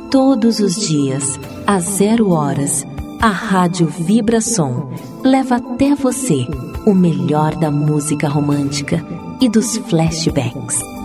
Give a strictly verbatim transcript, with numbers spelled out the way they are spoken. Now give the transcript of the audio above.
Todos os dias, às zero horas, a Rádio Vibração leva até você o melhor da música romântica e dos flashbacks.